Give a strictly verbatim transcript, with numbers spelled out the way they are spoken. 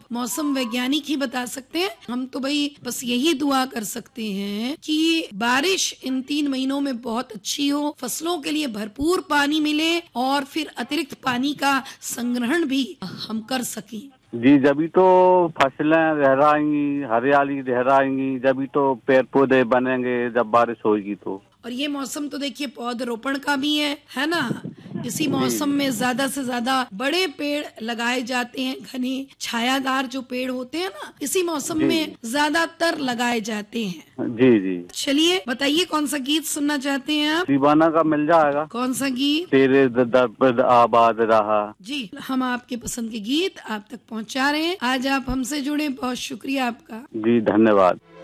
मौसम वैज्ञानिक ही बता सकते हैं। हम तो भाई बस यही दुआ कर सकते हैं कि बारिश इन तीन महीनों में बहुत अच्छी हो, फसलों के लिए भरपूर पानी मिले और फिर अतिरिक्त पानी का संग्रहण भी हम कर सकें। जी, जभी तो फसलें लहराएंगी, हरियाली लहराएंगी, जभी तो पेड़ पौधे बनेंगे जब बारिश होगी तो। और ये मौसम तो देखिए पौधरोपण का भी है, है ना। इसी मौसम में ज्यादा से ज्यादा बड़े पेड़ लगाए जाते हैं, घने छायादार जो पेड़ होते हैं ना, इसी मौसम में ज्यादातर लगाए जाते हैं। जी जी। चलिए बताइए कौन सा गीत सुनना चाहते हैं आप? दीवाना का मिल जाएगा। कौन सा गीत? तेरे दर पर आबाद रहा। जी, हम आपके पसंद के गीत आप तक पहुंचा रहे हैं। आज आप हमसे जुड़े, बहुत शुक्रिया आपका। जी धन्यवाद।